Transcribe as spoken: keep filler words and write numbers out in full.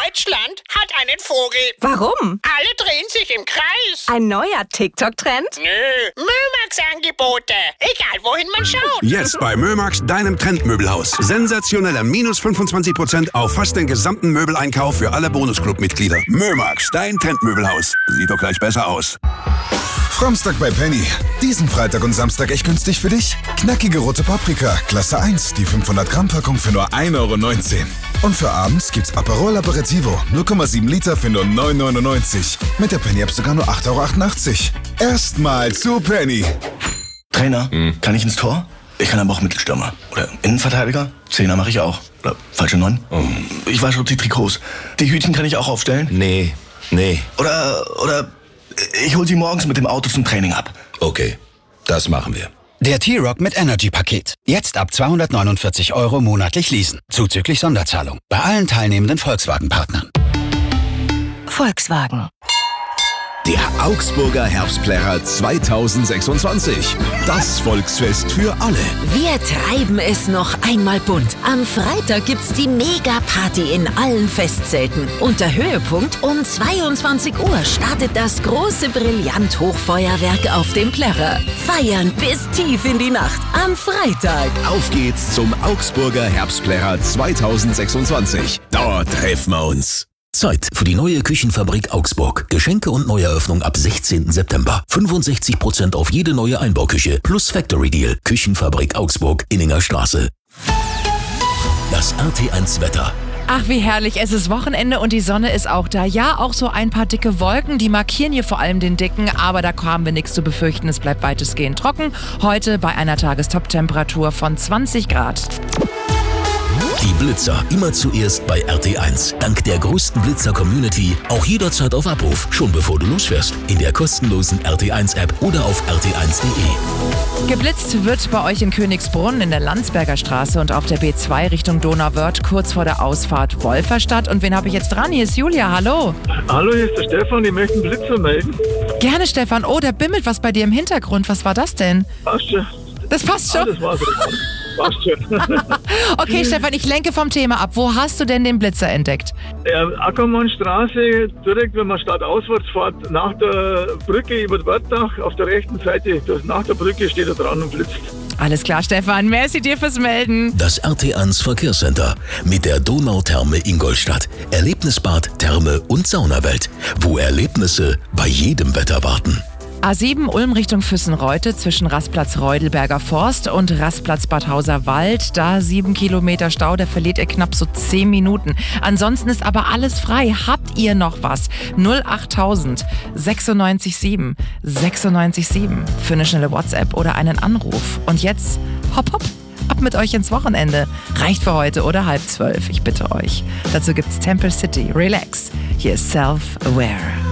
Deutschland hat einen Vogel. Warum? Alle drehen sich im Kreis. Ein neuer TikTok-Trend? Nö, Mömax-Angebote. Egal, wohin man schaut. Jetzt bei Mömax, deinem Trendmöbelhaus. Sensationelle minus fünfundzwanzig Prozent auf fast den gesamten Möbeleinkauf für alle Bonusclub-Mitglieder. Mömax, dein Trendmöbelhaus. Sieht doch gleich besser aus. Framstag bei Penny. Diesen Freitag und Samstag echt günstig für dich? Knackige rote Paprika, Klasse eins, die fünfhundert Gramm Packung für nur ein Euro neunzehn. Und für abends gibt's Aperol Aperitivo, null Komma sieben Liter für nur neun Euro neunundneunzig. Mit der Penny-App sogar nur acht Euro achtundachtzig. Erstmal zu Penny. Trainer, hm. kann ich ins Tor? Ich kann aber auch Mittelstürmer. Oder Innenverteidiger? Zehner mache ich auch. Oder falsche Neun? Oh. Ich wasche die Trikots. Die Hütchen kann ich auch aufstellen? Nee, nee. Oder, oder... Ich hol sie morgens mit dem Auto zum Training ab. Okay, das machen wir. Der T-Rock mit Energy-Paket. Jetzt ab zweihundertneunundvierzig Euro monatlich leasen. Zuzüglich Sonderzahlung. Bei allen teilnehmenden Volkswagen-Partnern. Volkswagen. Der Augsburger Herbstplärrer zweitausendsechsundzwanzig. Das Volksfest für alle. Wir treiben es noch einmal bunt. Am Freitag gibt's die Mega-Party in allen Festzelten. Und der Höhepunkt: um zweiundzwanzig Uhr startet das große Brillant-Hochfeuerwerk auf dem Plärrer. Feiern bis tief in die Nacht am Freitag. Auf geht's zum Augsburger Herbstplärrer zweitausendsechsundzwanzig. Dort treffen wir uns. Zeit für die neue Küchenfabrik Augsburg. Geschenke und Neueröffnung ab sechzehnten September. fünfundsechzig Prozent auf jede neue Einbauküche plus Factory Deal. Küchenfabrik Augsburg, Inninger Straße. Das R T eins Wetter. Ach, wie herrlich. Es ist Wochenende und die Sonne ist auch da. Ja, auch so ein paar dicke Wolken, die markieren hier vor allem den Dicken, aber da haben wir nichts zu befürchten. Es bleibt weitestgehend trocken. Heute bei einer Tagestop-Temperatur von zwanzig Grad. Die Blitzer, immer zuerst bei R T eins. Dank der größten Blitzer-Community auch jederzeit auf Abruf, schon bevor du losfährst. In der kostenlosen R T eins App oder auf r t eins punkt de. Geblitzt wird bei euch in Königsbrunn in der Landsberger Straße und auf der B zwei Richtung Donauwörth, kurz vor der Ausfahrt Wolferstadt. Und wen habe ich jetzt dran? Hier ist Julia, hallo. Hallo, hier ist der Stefan, ich möchte einen Blitzer melden. Gerne, Stefan. Oh, da bimmelt was bei dir im Hintergrund. Was war das denn? Passt schon. Das passt schon? Ah, das war's. Passt schon. Okay, Stefan, ich lenke vom Thema ab. Wo hast du denn den Blitzer entdeckt? Ja, Ackermannstraße, direkt wenn man stadtauswärts fährt, nach der Brücke über das Wertdach, auf der rechten Seite, nach der Brücke steht er dran und blitzt. Alles klar, Stefan. Merci dir fürs Melden. Das R T eins Verkehrscenter mit der Donautherme Ingolstadt. Erlebnisbad, Therme und Saunawelt. Wo Erlebnisse bei jedem Wetter warten. A sieben Ulm Richtung Füssenreute zwischen Rastplatz Reudelberger Forst und Rastplatz Badhauser Wald. Da sieben Kilometer Stau, da verliert ihr knapp so zehn Minuten. Ansonsten ist aber alles frei. Habt ihr noch was? null achttausend sechsundneunzig sieben sechsundneunzig sieben für eine schnelle WhatsApp oder einen Anruf. Und jetzt hopp hopp, ab mit euch ins Wochenende. Reicht für heute oder halb zwölf, ich bitte euch. Dazu gibt's Temple City, Relax. Hier ist Self-Aware.